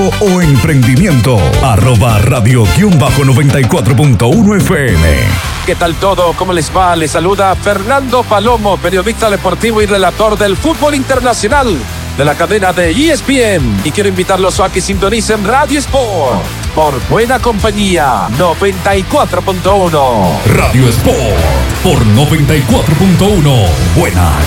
o emprendimiento. @radio_94.1 FM. ¿Qué tal todo? ¿Cómo les va? Les saluda Fernando Palomo, periodista deportivo y relator del fútbol internacional de la cadena de ESPN. Y quiero invitarlos a que sintonicen Radio Sport por Buena Compañía 94.1. Radio Sport por 94.1. Buena